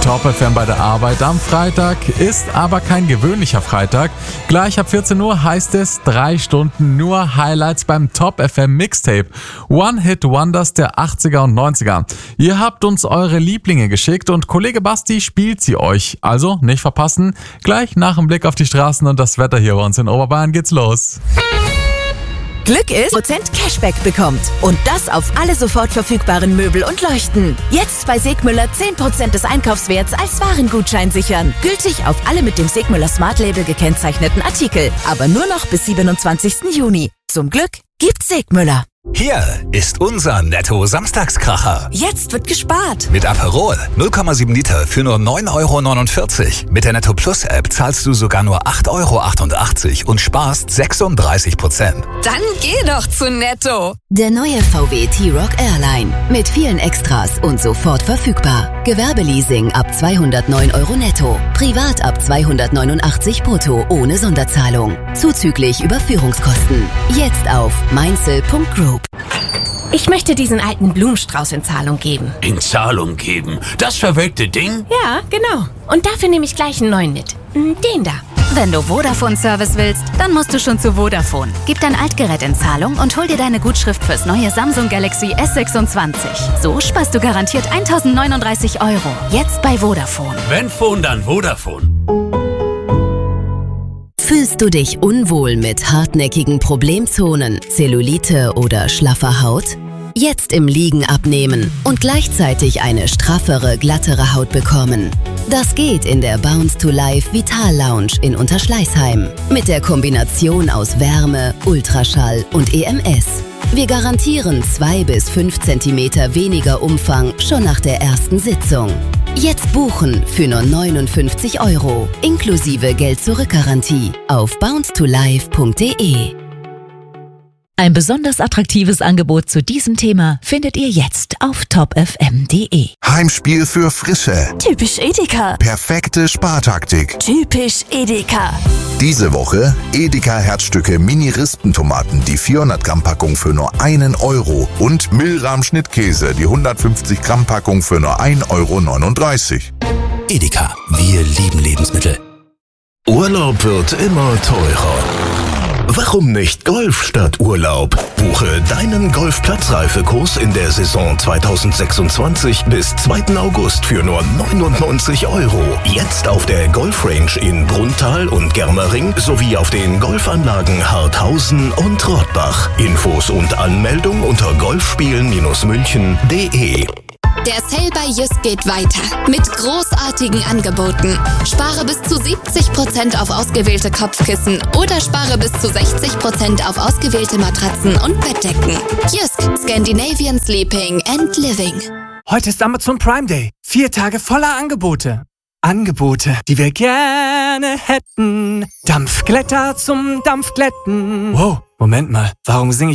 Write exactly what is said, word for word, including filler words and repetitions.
Top F M bei der Arbeit am Freitag, ist aber kein gewöhnlicher Freitag. Gleich ab vierzehn Uhr heißt es drei Stunden nur Highlights beim Top F M Mixtape. One-Hit-Wonders der achtziger und neunziger. Ihr habt uns eure Lieblinge geschickt und Kollege Basti spielt sie euch. Also nicht verpassen. Gleich nach dem Blick auf die Straßen und das Wetter hier bei uns in Oberbayern geht's los. Glück ist, Prozent Cashback bekommt. Und das auf alle sofort verfügbaren Möbel und Leuchten. Jetzt bei Segmüller zehn Prozent des Einkaufswerts als Warengutschein sichern. Gültig auf alle mit dem Segmüller Smart Label gekennzeichneten Artikel. Aber nur noch bis siebenundzwanzigsten Juni. Zum Glück gibt's Segmüller. Hier ist unser Netto-Samstagskracher. Jetzt wird gespart. Mit Aperol null Komma sieben Liter für nur neun Euro neunundvierzig. Mit der Netto Plus App zahlst du sogar nur acht Euro achtundachtzig und sparst sechsunddreißig Prozent. Dann geh doch zu Netto. Der neue V W T-Roc Airline. Mit vielen Extras und sofort verfügbar. Gewerbeleasing ab zweihundertneun Euro netto. Privat ab zweihundertneunundachtzig brutto ohne Sonderzahlung. Zuzüglich Überführungskosten. Jetzt auf mainzel punkt group. Ich möchte diesen alten Blumenstrauß in Zahlung geben. In Zahlung geben? Das verwelkte Ding? Ja, genau. Und dafür nehme ich gleich einen neuen mit. Den da. Wenn du Vodafone-Service willst, dann musst du schon zu Vodafone. Gib dein Altgerät in Zahlung und hol dir deine Gutschrift fürs neue Samsung Galaxy S sechsundzwanzig. So sparst du garantiert eintausendneununddreißig Euro. Jetzt bei Vodafone. Wenn Phone, dann Vodafone. Fühlst du dich unwohl mit hartnäckigen Problemzonen, Zellulite oder schlaffer Haut? Jetzt im Liegen abnehmen und gleichzeitig eine straffere, glattere Haut bekommen. Das geht in der Bounce to Life Vital Lounge in Unterschleißheim. Mit der Kombination aus Wärme, Ultraschall und E M S. Wir garantieren zwei bis fünf Zentimeter weniger Umfang schon nach der ersten Sitzung. Jetzt buchen für nur neunundfünfzig Euro, inklusive Geld-Zurück-Garantie auf bounce to life punkt de. Ein besonders attraktives Angebot zu diesem Thema findet ihr jetzt auf top f m punkt de. Heimspiel für Frische. Typisch Edeka. Perfekte Spartaktik. Typisch Edeka. Diese Woche Edeka Herzstücke Mini-Rispentomaten, die vierhundert Gramm Packung für nur einen Euro und Milram Schnittkäse, die hundertfünfzig Gramm Packung für nur ein Euro neununddreißig. Edeka, wir lieben Lebensmittel. Urlaub wird immer teurer. Warum nicht Golf statt Urlaub? Buche deinen Golfplatzreifekurs in der Saison zweitausendsechsundzwanzig bis zweiten August für nur neunundneunzig Euro. Jetzt auf der Golfrange in Brunnthal und Germering sowie auf den Golfanlagen Harthausen und Rottbach. Infos und Anmeldung unter golfspielen München punkt de. Der Sale bei Jysk geht weiter mit großartigen Angeboten. Spare bis zu siebzig Prozent auf ausgewählte Kopfkissen oder spare bis zu sechzig Prozent auf ausgewählte Matratzen und Bettdecken. Jysk, Scandinavian Sleeping and Living. Heute ist Amazon Prime Day. Vier Tage voller Angebote. Angebote, die wir gerne hätten. Dampfglätter zum Dampfglätten. Wow, Moment mal, warum singe ich